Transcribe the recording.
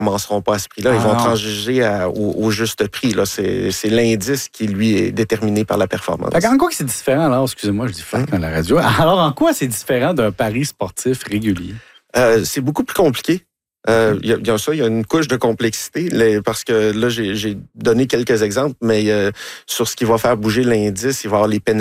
commenceront pas à ce prix-là. Ils vont transiger au juste prix. Là. C'est l'indice qui, lui, est déterminé par la performance. En quoi c'est différent, alors, excusez-moi, je dis fuck dans la radio. Alors, en quoi c'est différent d'un pari sportif régulier? C'est beaucoup plus compliqué. Il y a une couche de complexité, parce que là, j'ai donné quelques exemples, mais sur ce qui va faire bouger l'indice, il va y avoir les pénalités